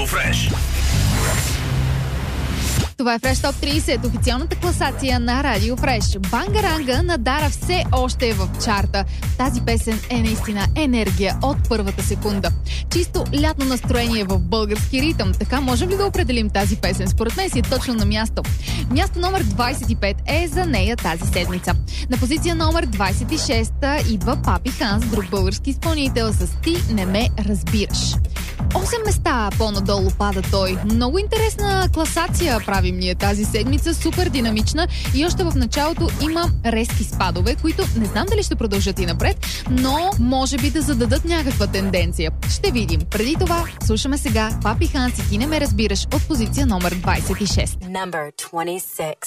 Фреш. Това е Fresh Top 30, официалната класация на Радио Фреш. Бангаранга на Дара все още е в чарта. Тази песен е наистина енергия от първата секунда. Чисто лятно настроение в български ритъм. Така можем ли да определим тази песен? Според мен си е точно на място. Място номер 25 е за нея тази седмица. На позиция номер 26 идва Папи Ханс, друг български изпълнител с "Ти не ме разбираш". 8 места по-надолу пада той. Много интересна класация правим ние тази седмица, супер динамична и още в началото има резки спадове, които не знам дали ще продължат и напред, но може би да зададат някаква тенденция. Ще видим. Преди това слушаме сега Папи Ханс и "Ти не ме разбираш" от позиция номер 26. Number 26.